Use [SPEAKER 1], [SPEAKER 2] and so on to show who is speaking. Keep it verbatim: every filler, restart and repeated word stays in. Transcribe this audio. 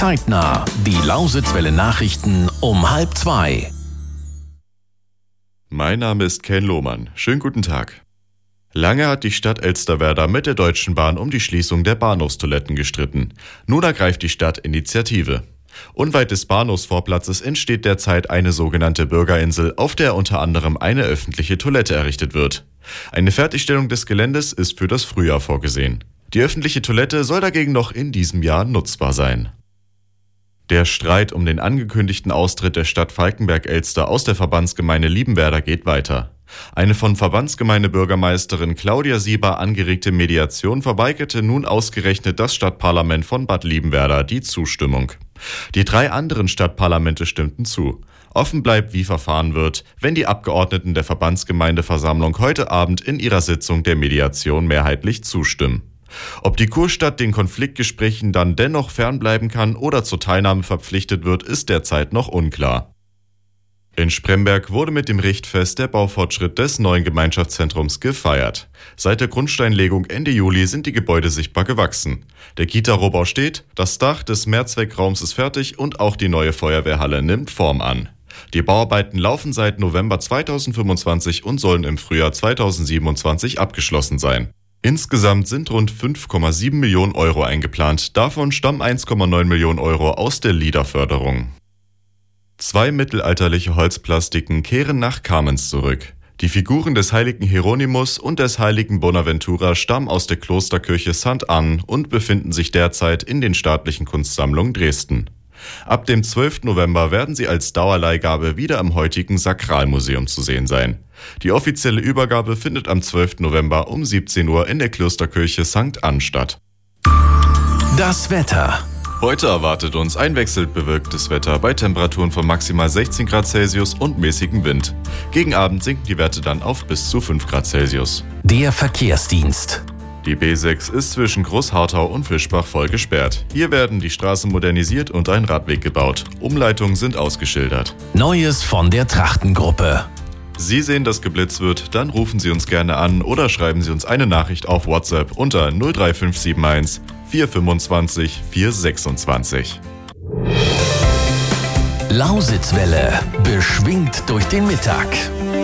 [SPEAKER 1] Zeitnah. Die Lausitzwelle Nachrichten um halb zwei.
[SPEAKER 2] Mein Name ist Ken Lohmann. Schönen guten Tag. Lange hat die Stadt Elsterwerda mit der Deutschen Bahn um die Schließung der Bahnhofstoiletten gestritten. Nun ergreift die Stadt Initiative. Unweit des Bahnhofsvorplatzes entsteht derzeit eine sogenannte Bürgerinsel, auf der unter anderem eine öffentliche Toilette errichtet wird. Eine Fertigstellung des Geländes ist für das Frühjahr vorgesehen. Die öffentliche Toilette soll dagegen noch in diesem Jahr nutzbar sein. Der Streit um den angekündigten Austritt der Stadt Falkenberg-Elster aus der Verbandsgemeinde Liebenwerda geht weiter. Eine von Verbandsgemeindebürgermeisterin Claudia Sieber angeregte Mediation verweigerte nun ausgerechnet das Stadtparlament von Bad Liebenwerda die Zustimmung. Die drei anderen Stadtparlamente stimmten zu. Offen bleibt, wie verfahren wird, wenn die Abgeordneten der Verbandsgemeindeversammlung heute Abend in ihrer Sitzung der Mediation mehrheitlich zustimmen. Ob die Kurstadt den Konfliktgesprächen dann dennoch fernbleiben kann oder zur Teilnahme verpflichtet wird, ist derzeit noch unklar. In Spremberg wurde mit dem Richtfest der Baufortschritt des neuen Gemeinschaftszentrums gefeiert. Seit der Grundsteinlegung Ende Juli sind die Gebäude sichtbar gewachsen. Der Kita-Rohbau steht, das Dach des Mehrzweckraums ist fertig und auch die neue Feuerwehrhalle nimmt Form an. Die Bauarbeiten laufen seit November zweitausendfünfundzwanzig und sollen im Frühjahr zweitausendsiebenundzwanzig abgeschlossen sein. Insgesamt sind rund fünf Komma sieben Millionen Euro eingeplant, davon stammen eins Komma neun Millionen Euro aus der LIDA-Förderung. Zwei mittelalterliche Holzplastiken kehren nach Kamenz zurück. Die Figuren des heiligen Hieronymus und des heiligen Bonaventura stammen aus der Klosterkirche Sankt Ann und befinden sich derzeit in den staatlichen Kunstsammlungen Dresden. Ab dem zwölften November werden sie als Dauerleihgabe wieder im heutigen Sakralmuseum zu sehen sein. Die offizielle Übergabe findet am zwölften November um siebzehn Uhr in der Klosterkirche Sankt Ann statt.
[SPEAKER 1] Das Wetter.
[SPEAKER 2] Heute erwartet uns ein wechselnd bewölktes Wetter bei Temperaturen von maximal sechzehn Grad Celsius und mäßigem Wind. Gegen Abend sinken die Werte dann auf bis zu fünf Grad Celsius.
[SPEAKER 1] Der Verkehrsdienst.
[SPEAKER 2] Die B sechs ist zwischen Großharthau und Fischbach voll gesperrt. Hier werden die Straßen modernisiert und ein Radweg gebaut. Umleitungen sind ausgeschildert.
[SPEAKER 1] Neues von der Trachtengruppe.
[SPEAKER 2] Sie sehen, dass geblitzt wird, dann rufen Sie uns gerne an oder schreiben Sie uns eine Nachricht auf WhatsApp unter null drei fünf sieben eins vier fünfundzwanzig vier sechsundzwanzig.
[SPEAKER 1] Lausitzwelle, beschwingt durch den Mittag.